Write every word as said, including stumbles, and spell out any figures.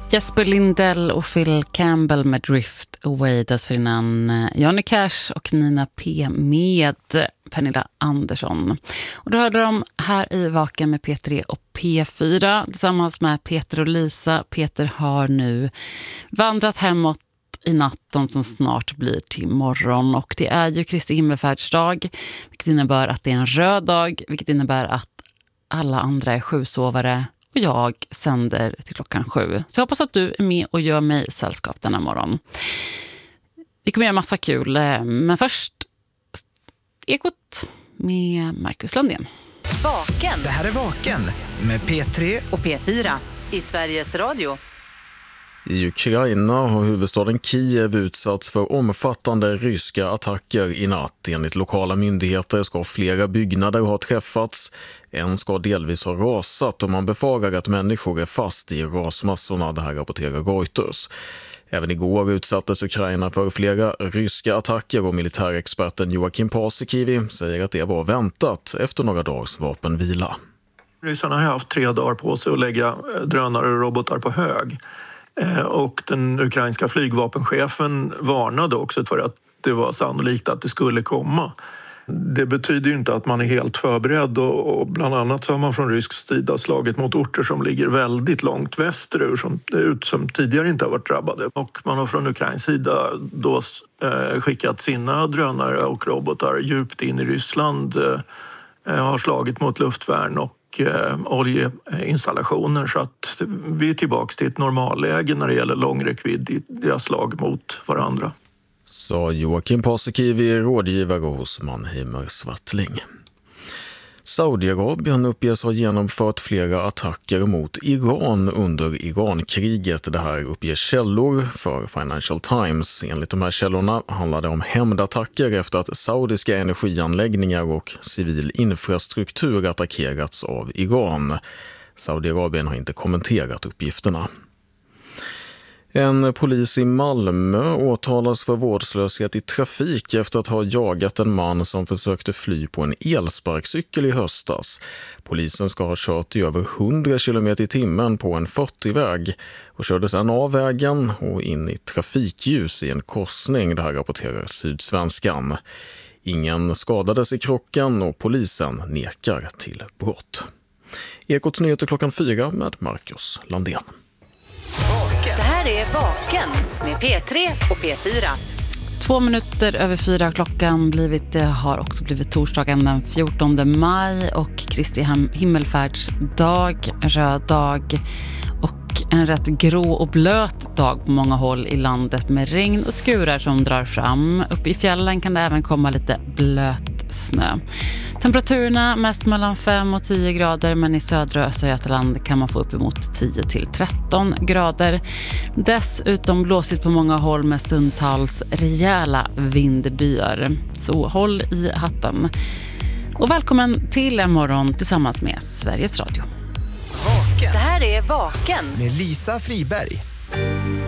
Jesper Lindell och Phil Campbell med Drift Away, dessförinnan Johnny Cash och Nina P med Pernilla Andersson. Och då hörde de här i Vaken med P tre och P fyra tillsammans med Peter och Lisa. Peter har nu vandrat hemåt i natten som snart blir till morgon, och det är ju Kristi himmelfärdsdag, vilket innebär att det är en röd dag, vilket innebär att alla andra är sjusovare och jag sänder till klockan sju. Så jag hoppas att du är med och gör mig sällskap denna morgon. Vi kommer göra massa kul, men först Ekot med Marcus Lundén. Vaken. Det här är Vaken med P tre och P fyra i Sveriges Radio. I Ukraina har huvudstaden Kiev utsatts för omfattande ryska attacker i natt. Enligt lokala myndigheter ska flera byggnader ha träffats. En ska delvis ha rasat och man befarar att människor är fast i rasmassorna, det här rapporterar Reuters. Även igår utsattes Ukraina för flera ryska attacker och militärexperten Joakim Paasikivi säger att det var väntat efter några dagars vapenvila. Ryssarna har haft tre dagar på sig att lägga drönare och robotar på hög. Och den ukrainska flygvapenchefen varnade också för att det var sannolikt att det skulle komma. Det betyder ju inte att man är helt förberedd, och bland annat så har man från rysk sida slagit mot orter som ligger väldigt långt västerur som, som tidigare inte har varit drabbade. Och man har från Ukrains sida då skickat sina drönare och robotar djupt in i Ryssland, har slagit mot luftvärn och oljeinstallationer, så att vi är tillbaka till ett normalläge när det gäller långräckviddiga slag mot varandra. Sa Joakim Paasikivi, rådgivare hos Mannheimer Swartling. Saudiarabien uppges ha genomfört flera attacker mot Iran under Irankriget. Det här uppger källor för Financial Times. Enligt de här källorna handlar det om hämndattacker efter att saudiska energianläggningar och civil infrastruktur attackerats av Iran. Saudiarabien har inte kommenterat uppgifterna. En polis i Malmö åtalas för vårdslöshet i trafik efter att ha jagat en man som försökte fly på en elsparkcykel i höstas. Polisen ska ha kört i över hundra kilometer i timmen på en fyrtioväg och körde sedan av vägen och in i trafikljus i en korsning, det här rapporterar Sydsvenskan. Ingen skadades i krocken och polisen nekar till brott. Ekots nyheter klockan fyra med Marcus Landén. Det här är Vaken med P tre och P fyra. Två minuter över fyra klockan blivit, det har också blivit torsdagen den fjortonde maj och Kristi himmelfärdsdag, röd dag och en rätt grå och blöt dag på många håll i landet med regn och skurar som drar fram. Uppe i fjällen kan det även komma lite blöt snö. Temperaturerna mest mellan fem och tio grader, men i södra och östra Götaland kan man få uppemot tio till tretton grader. Dessutom blåsigt på många håll med stundtals rejäla vindbyar. Så håll i hatten. Och välkommen till en morgon tillsammans med Sveriges Radio. Vaken. Det här är Vaken med Lisa Friberg.